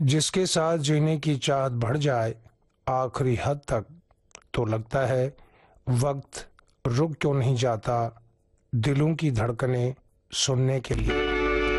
जिसके साथ जीने की चाहत बढ़ जाए आखिरी हद तक, तो लगता है वक्त रुक क्यों नहीं जाता दिलों की धड़कनें सुनने के लिए।